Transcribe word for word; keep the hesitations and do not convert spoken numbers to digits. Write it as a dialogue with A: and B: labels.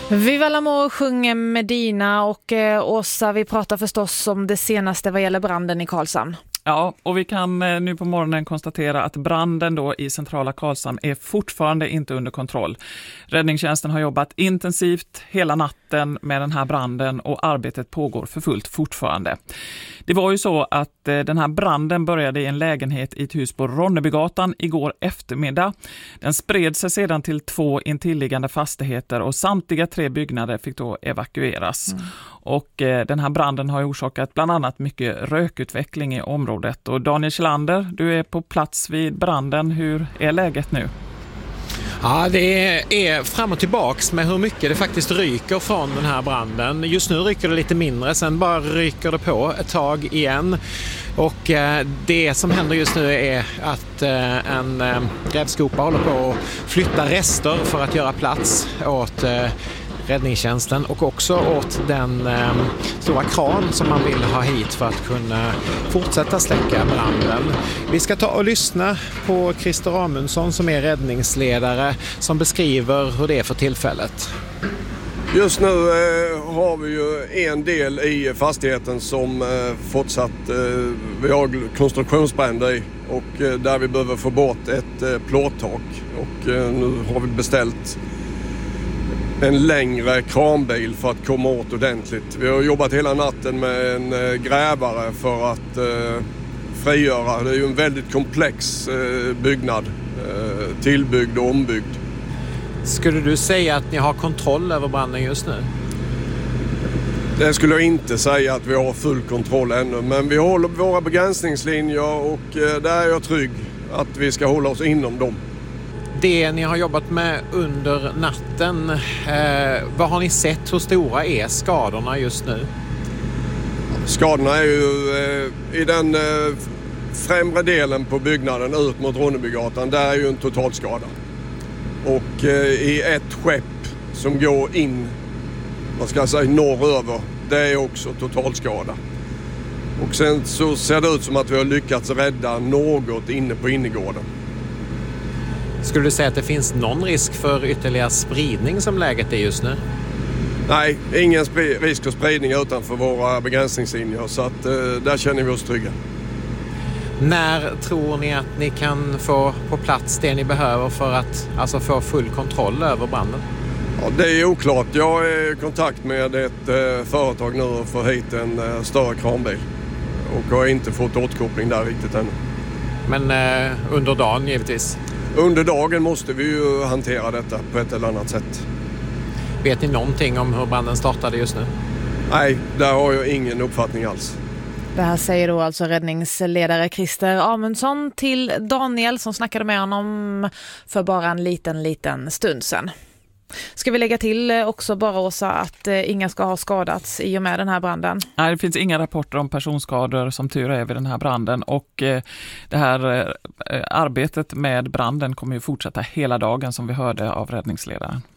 A: Viva l'Amour sjunger Medina och eh, Åsa, vi pratar förstås om det senaste vad gäller branden i Karlshamn.
B: Ja, och vi kan nu på morgonen konstatera att branden då i centrala Karlshamn är fortfarande inte under kontroll. Räddningstjänsten har jobbat intensivt hela natten med den här branden och arbetet pågår för fullt fortfarande. Det var ju så att den här branden började i en lägenhet i ett hus på Ronnebygatan igår eftermiddag. Den spred sig sedan till två intilliggande fastigheter och samtliga tre byggnader fick då evakueras. Mm. Och eh, den här branden har orsakat bland annat mycket rökutveckling i området. Och Daniel Kjellander, du är på plats vid branden. Hur är läget nu?
C: Ja, det är fram och tillbaks med hur mycket det faktiskt ryker från den här branden. Just nu ryker det lite mindre, sen bara ryker det på ett tag igen. Och eh, det som händer just nu är att eh, en eh, grävskopa håller på att flytta rester för att göra plats åt eh, räddningstjänsten och också åt den eh, stora kran som man vill ha hit för att kunna fortsätta släcka branden. Vi ska ta och lyssna på Christer Amundsson som är räddningsledare som beskriver hur det är för tillfället.
D: Just nu eh, har vi ju en del i fastigheten som eh, fortsatt eh, vi har konstruktionsbränder i och eh, där vi behöver få bort ett eh, plåttak och eh, nu har vi beställt en längre kranbil för att komma åt ordentligt. Vi har jobbat hela natten med en eh, grävare för att eh, frigöra. Det är ju en väldigt komplex eh, byggnad, eh, tillbyggd och ombyggd.
C: Skulle du säga att ni har kontroll över branden just nu?
D: Det skulle jag inte säga att vi har full kontroll ännu. Men vi håller våra begränsningslinjer och eh, där är jag trygg att vi ska hålla oss inom dem.
C: Det ni har jobbat med under natten, eh, vad har ni sett? Hur stora är skadorna just nu?
D: Skadorna är ju eh, i den eh, främre delen på byggnaden ut mot Ronnebygatan. Där är ju en totalskada. Och eh, i ett skepp som går in, vad ska jag säga, norröver, det är också totalskada. Och sen så ser det ut som att vi har lyckats rädda något inne på innergården.
C: Skulle du säga att det finns någon risk för ytterligare spridning som läget är just nu?
D: Nej, ingen spri- risk för spridning utanför våra begränsningslinjer så att eh, där känner vi oss trygga.
C: När tror ni att ni kan få på plats det ni behöver för att alltså, få full kontroll över branden?
D: Ja, det är oklart. Jag är i kontakt med ett eh, företag nu och får hit en eh, större kranbil och har inte fått återkoppling där riktigt ännu.
C: Men eh, under dagen givetvis?
D: Under dagen måste vi ju hantera detta på ett eller annat sätt.
C: Vet ni någonting om hur branden startade just nu?
D: Nej, där har jag ingen uppfattning alls.
A: Det här säger då alltså räddningsledare Christer Amundsson till Daniel som snackade med honom för bara en liten, liten stund sedan. Ska vi lägga till också bara, Åsa, att inga ska ha skadats i och med den här branden?
B: Nej, det finns inga rapporter om personskador som tur är vid den här branden och eh, det här eh, arbetet med branden kommer ju fortsätta hela dagen som vi hörde av räddningsledaren.